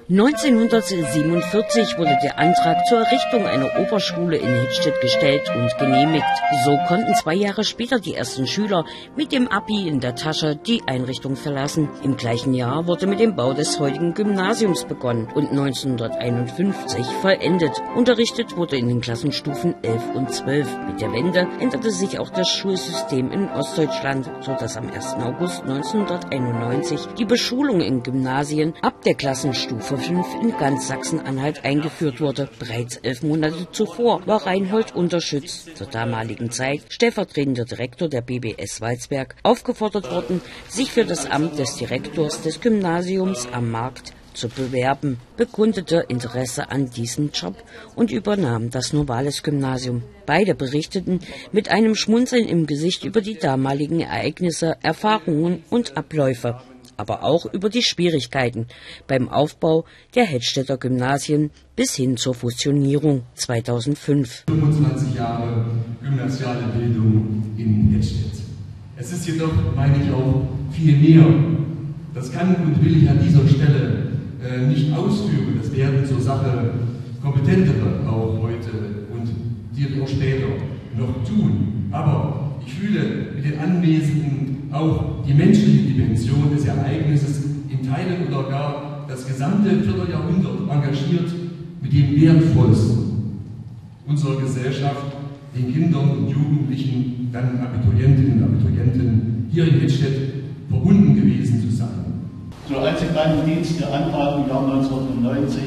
1947 wurde der Antrag zur Errichtung einer Oberschule in Hittstedt gestellt und genehmigt. So konnten 2 Jahre später die ersten Schüler mit dem Abi in der Tasche die Einrichtung verlassen. Im gleichen Jahr wurde mit dem Bau des heutigen Gymnasiums begonnen und 1951 vollendet. Unterrichtet wurde in den Klassenstufen 11 und 12. Mit der Wende änderte sich auch das Schulsystem in Ostdeutschland, sodass am 1. August 1991 die Beschulung in Gymnasien ab der Klassenstufe 5 in ganz Sachsen-Anhalt eingeführt wurde. Bereits 11 Monate zuvor war Reinhold Unterschütz, zur damaligen Zeit stellvertretender Direktor der BBS Walsberg, aufgefordert worden, sich für das Amt des Direktors des Gymnasiums am Markt zu bewerben, bekundete Interesse an diesem Job und übernahm das Novalis-Gymnasium. Beide berichteten mit einem Schmunzeln im Gesicht über die damaligen Ereignisse, Erfahrungen und Abläufe, aber auch über die Schwierigkeiten beim Aufbau der Hettstedter Gymnasien bis hin zur Fusionierung 2005. 25 Jahre gymnasiale Bildung in Hettstedt. Es ist jedoch, meine ich, auch viel mehr. Das kann und will ich an dieser Stelle nicht ausführen. Das werden zur Sache Kompetentere auch heute und die auch später noch tun. Aber ich fühle mit den Anwesenden auch die menschliche Dimension des Ereignisses in Teilen oder gar das gesamte Vierteljahrhundert engagiert mit dem Wertvollsten unserer Gesellschaft, den Kindern und Jugendlichen, dann Abiturientinnen und Abiturienten hier in Hittstedt verbunden gewesen zu sein. So, als ich meinen Dienst hier antrat im Jahr 1990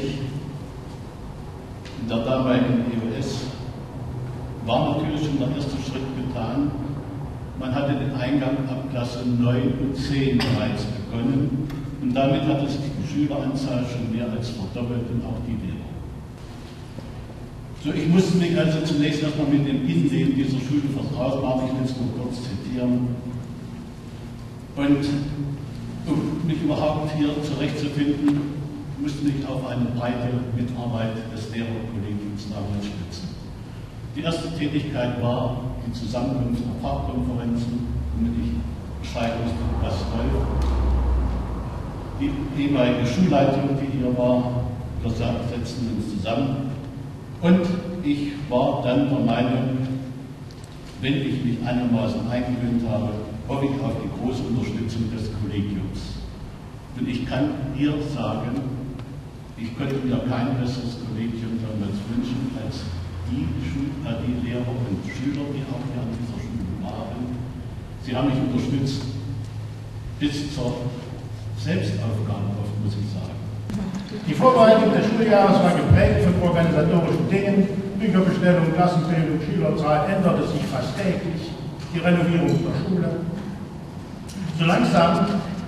in der damaligen EOS, war natürlich schon der erste Schritt getan. Man hatte den Eingang ab Klasse 9 und 10 bereits begonnen und damit hatte sich die Schüleranzahl schon mehr als verdoppelt und auch die Lehrer. So, ich musste mich also zunächst erstmal mit dem Innenleben dieser Schule vertraut machen, ich will es nur kurz zitieren. Und um mich überhaupt hier zurechtzufinden, musste ich auf eine breite Mitarbeit des Lehrerkollegiums damals stützen. Die erste Tätigkeit war die Zusammenkunft der Fachkonferenzen, womit ich Bescheid wusste, was läuft. Die ehemalige Schulleitung, die hier war, wir setzten uns zusammen. Und ich war dann der Meinung, wenn ich mich einigermaßen eingewöhnt habe, hoffe ich auf die große Unterstützung des Kollegiums. Und ich kann hier sagen, ich könnte mir kein besseres Kollegium damals wünschen als die Lehrer und Schüler, die auch hier an dieser Schule waren. Sie haben mich unterstützt bis zur Selbstaufgabe, muss ich sagen. Die Vorbereitung des Schuljahres war geprägt von organisatorischen Dingen. Bücherbestellung, Klassenbildung, Schülerzahl änderte sich fast täglich. Die Renovierung der Schule. So langsam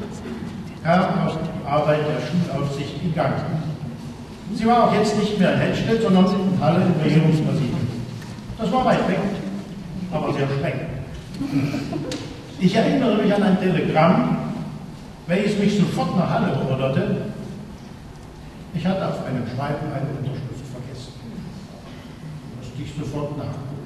kam auch die Arbeit der Schulaufsicht in Gang. Sie war auch jetzt nicht mehr in Hettstedt, sondern in Halle im Regierungspräsidium. Das war weit weg, aber sehr streng. Ich erinnere mich an ein Telegramm, welches mich sofort nach Halle beorderte. Ich hatte auf einem Schreiben eine Unterschrift vergessen. Musste ich sofort nachholen.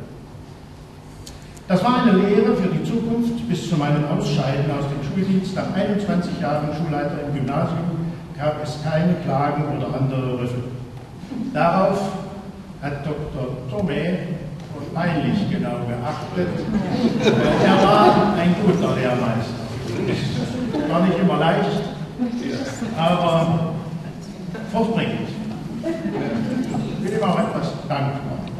Das war eine Lehre für die Zukunft. Bis zu meinem Ausscheiden aus dem Schuldienst nach 21 Jahren Schulleiter im Gymnasium gab es keine Klagen oder andere Rüffel. Darauf hat Dr. Thomé peinlich genau geachtet. Er war ein guter Lehrmeister. War nicht immer leicht, aber fortbringend. Ich bin ihm auch etwas dankbar.